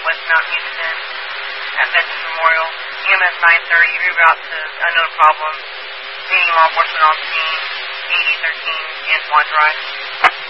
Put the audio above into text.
West Mountain, Houston, at Veterans Memorial. EMS 930, reroute to unknown problem. Needing law enforcement on scene, 8013 and 1 drive.